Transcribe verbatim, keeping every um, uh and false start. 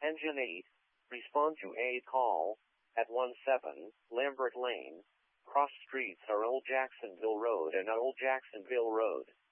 Engine eight, respond to a call at one seven Lambert Lane. Cross streets are Old Jacksonville Road and Old Jacksonville Road.